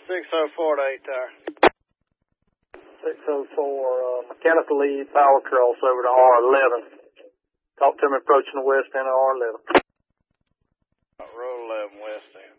604 to 8 Tower. 604, mechanical lead, power cross over to R11. Talk to him approaching the west end of R11. Road 11 west end.